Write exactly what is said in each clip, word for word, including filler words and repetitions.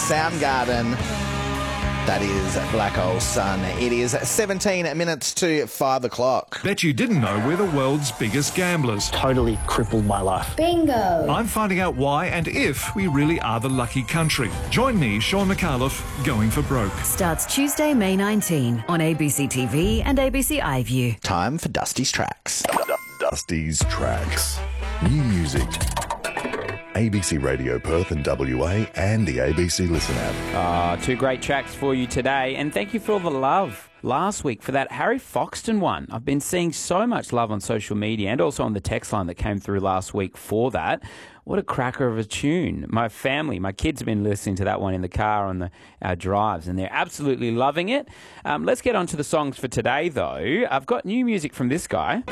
Soundgarden. That is Black Hole Sun. It is seventeen minutes to five o'clock. Bet you didn't know we're the world's biggest gamblers. Totally crippled my life. Bingo. I'm finding out why and if we really are the lucky country. Join me, Sean McAuliffe, Going for Broke. Starts Tuesday, May nineteenth on A B C T V and A B C iView. Time for Dusty's Tracks. Dusty's Tracks. New music. A B C Radio Perth and W A and the A B C Listen app. Uh, two great tracks for you today, and thank you for all the love last week for that Harry Foxton one. I've been seeing so much love on social media and also on the text line that came through last week for that. What a cracker of a tune. My family, my kids have been listening to that one in the car on the, our drives, and they're absolutely loving it. Um, let's get on to the songs for today, though. I've got new music from this guy.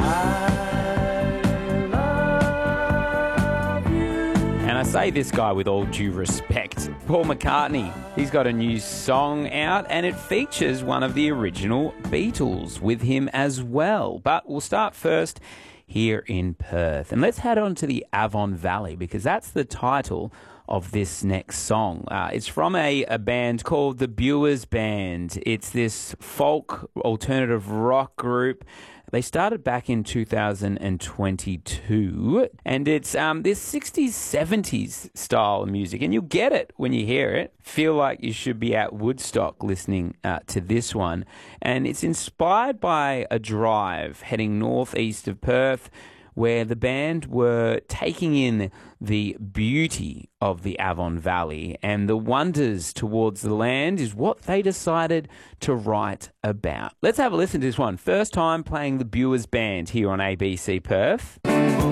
And I say this guy with all due respect. Paul McCartney. He's got a new song out and it features one of the original Beatles with him as well. But we'll start first here in Perth. And let's head on to the Avon Valley because that's the title of this next song. Uh, it's from a, a band called the Bewers Band. It's this folk alternative rock group. They started back in two thousand twenty-two, and it's um, this sixties, seventies style of music, and you'll get it when you hear it. Feel like you should be at Woodstock listening uh, to this one. And it's inspired by a drive heading northeast of Perth, where the band were taking in the beauty of the Avon Valley and the wonders towards the land is what they decided to write about. Let's have a listen to this one. First time playing the Bewers Band here on A B C Perth.